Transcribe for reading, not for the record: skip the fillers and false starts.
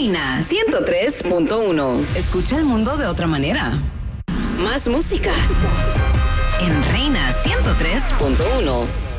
Reina 103.1. Escucha el mundo de otra manera. Más música en Reina 103.1.